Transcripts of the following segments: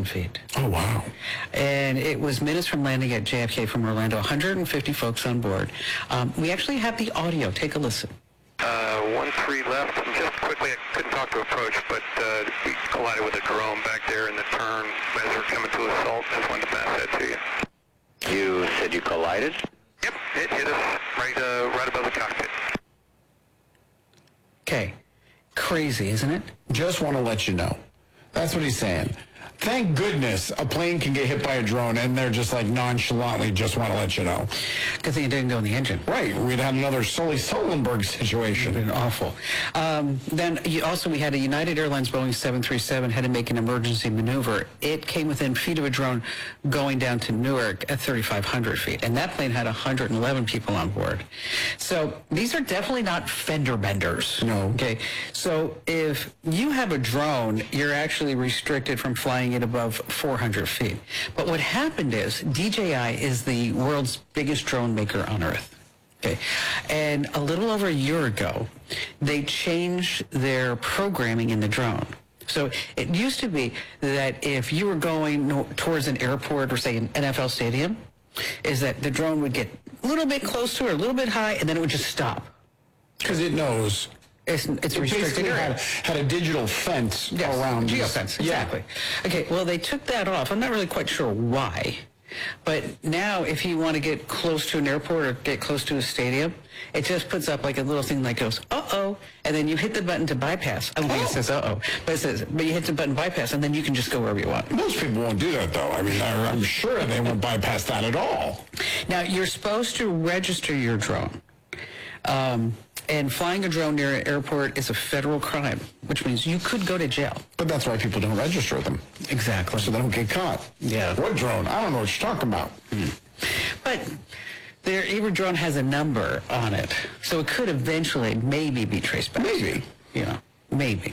feet. Oh, wow. And it was minutes from landing at JFK from Orlando, 150 folks on board. We actually have the audio. Take a listen. 1-3 left. Just quickly, I couldn't talk to approach, but we collided with a drone back there in the turn as we're coming to assault. Just wanted to pass that to you. You said you collided? Yep, it hit us right above the cockpit. Okay. Crazy, isn't it? Just want to let you know. That's what he's saying. Thank goodness a plane can get hit by a drone, and they're just like nonchalantly just want to let you know. Good thing it didn't go in the engine. Right. We'd had another Sully Sullenberg situation. Been awful. Then we had a United Airlines Boeing 737 had to make an emergency maneuver. It came within feet of a drone going down to Newark at 3,500 feet. And that plane had 111 people on board. So these are definitely not fender benders. No. Okay. So if you have a drone, you're actually restricted from flying it above 400 feet. But what happened is DJI is the world's biggest drone maker on Earth. Okay. And a little over a year ago, they changed their programming in the drone. So it used to be that if you were going towards an airport or, say, an NFL stadium, is that the drone would get a little bit close to it, a little bit high, and then it would just stop. Because it knows. It's It restricted basically area. had a digital fence around. Geofence, exactly. Yeah. Okay, well, they took that off. I'm not really quite sure why. But now if you want to get close to an airport or get close to a stadium, it just puts up like a little thing that goes, uh-oh, and then you hit the button to bypass. I don't think it says uh-oh, but you hit the button bypass, and then you can just go wherever you want. Most people won't do that, though. I mean, I'm sure they won't bypass that at all. Now, you're supposed to register your drone. And flying a drone near an airport is a federal crime, which means you could go to jail. But that's why people don't register them. Exactly. So they don't get caught. Yeah. What drone? I don't know what you're talking about. But every drone has a number on it, so it could eventually maybe be traced back. Maybe. Maybe.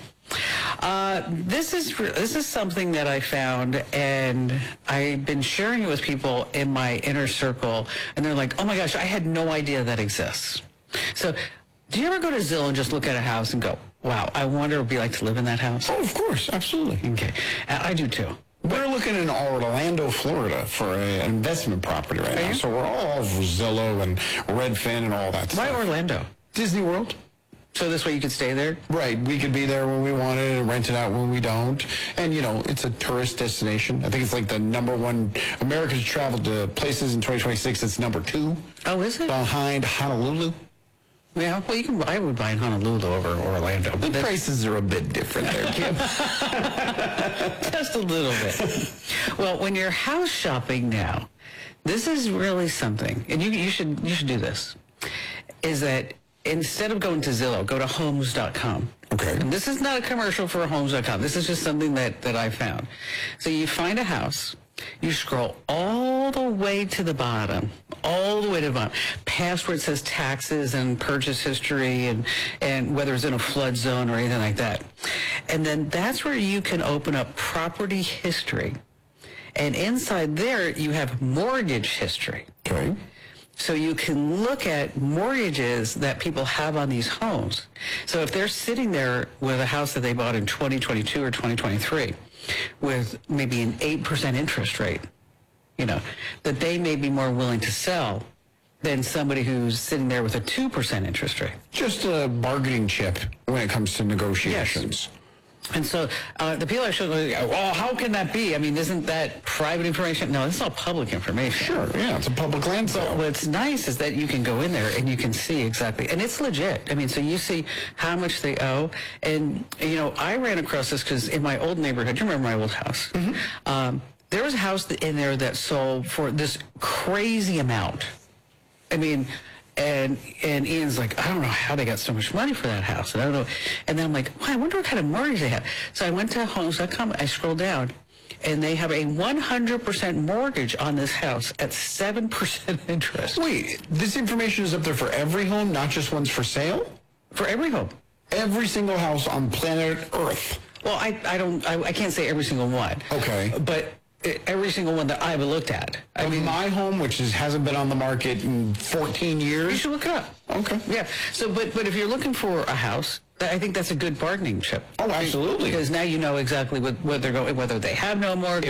This is something that I found, and I've been sharing it with people in my inner circle, and they're like, oh my gosh, I had no idea that exists. So, do you ever go to Zillow and just look at a house and go, wow, I wonder what it would be like to live in that house? Oh, of course. Absolutely. Okay. I do too. We're looking in Orlando, Florida for an investment property right now. So we're all over Zillow and Redfin and all that Why stuff. Orlando? Disney World. So this way you could stay there? Right. We could be there when we wanted and rent it out when we don't. And, it's a tourist destination. I think it's like the number one. America's traveled to places in 2026. It's number 2. Oh, is it? Behind Honolulu. Yeah, well, I would buy in Honolulu over Orlando. The prices are a bit different there, Kim. Just a little bit. Well, when you're house shopping now, this is really something, and you should do this, is that instead of going to Zillow, go to homes.com. Okay. And this is not a commercial for homes.com. This is just something that I found. So you find a house, you scroll all the way to the bottom, past where it says taxes and purchase history and whether it's in a flood zone or anything like that. And then that's where you can open up property history. And inside there, you have mortgage history. Okay. So you can look at mortgages that people have on these homes. So if they're sitting there with a house that they bought in 2022 or 2023 with maybe an 8% interest rate, that they may be more willing to sell than somebody who's sitting there with a 2% interest rate. Just a bargaining chip when it comes to negotiations. Yes. And so the people are showing, well, how can that be? I mean, isn't that private information? No, it's all public information. Sure, yeah, it's a public land sale. What's nice is that you can go in there and you can see exactly, and it's legit. I mean, so you see how much they owe. And, I ran across this because in my old neighborhood, you remember my old house? Mm-hmm. There was a house in there that sold for this crazy amount. I mean, and Ian's like, I don't know how they got so much money for that house. And I don't know. And then I'm like, well, I wonder what kind of mortgage they have. So I went to homes.com, I scrolled down, and they have a 100% mortgage on this house at 7% interest. Wait, this information is up there for every home, not just ones for sale? For every home. Every single house on planet Earth. Well, I can't say every single one. Okay. But every single one that I've looked at. I mean, my home, which hasn't been on the market in 14 years. You should look it up. Okay. Yeah. So, but if you're looking for a house, I think that's a good bargaining chip. Oh, absolutely. Because now you know exactly what they're going, whether they have no mortgage.